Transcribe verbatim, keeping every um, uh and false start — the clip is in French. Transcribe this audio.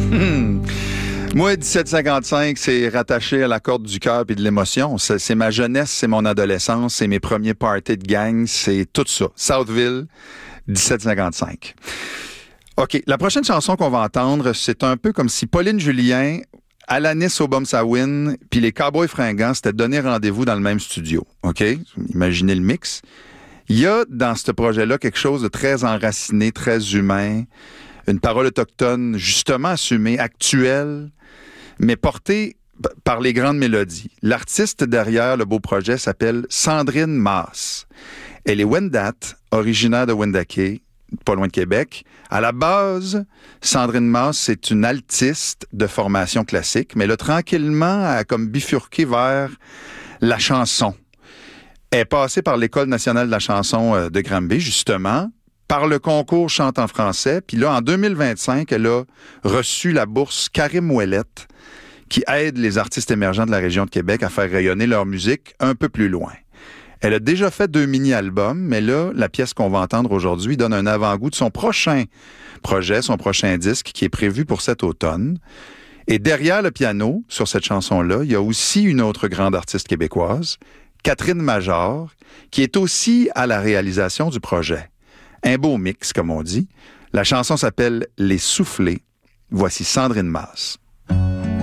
Moi, dix-sept cinquante-cinq, c'est rattaché à la corde du cœur et de l'émotion. C'est, c'est ma jeunesse, c'est mon adolescence, c'est mes premiers parties de gang, c'est tout ça. Southville, dix-sept cinquante-cinq. OK, la prochaine chanson qu'on va entendre, c'est un peu comme si Pauline Julien, Alanis Obomsawin, puis les Cowboys Fringants s'étaient donné rendez-vous dans le même studio. OK? Imaginez le mix. Il y a dans ce projet-là quelque chose de très enraciné, très humain, une parole autochtone justement assumée, actuelle, mais portée par les grandes mélodies. L'artiste derrière le beau projet s'appelle Sandrine Masse. Elle est Wendat, originaire de Wendake, pas loin de Québec. À la base, Sandrine Masse, c'est une altiste de formation classique, mais elle a tranquillement a comme bifurqué vers la chanson. Elle est passée par l'École nationale de la chanson de Granby, justement, par le concours Chante en français. Puis là, en deux mille vingt-cinq, elle a reçu la bourse Karim Ouellette, qui aide les artistes émergents de la région de Québec à faire rayonner leur musique un peu plus loin. Elle a déjà fait deux mini-albums, mais là, la pièce qu'on va entendre aujourd'hui donne un avant-goût de son prochain projet, son prochain disque, qui est prévu pour cet automne. Et derrière le piano, sur cette chanson-là, il y a aussi une autre grande artiste québécoise, Catherine Major, qui est aussi à la réalisation du projet. Un beau mix, comme on dit. La chanson s'appelle « Les Soufflés ». Voici Sandrine Masse.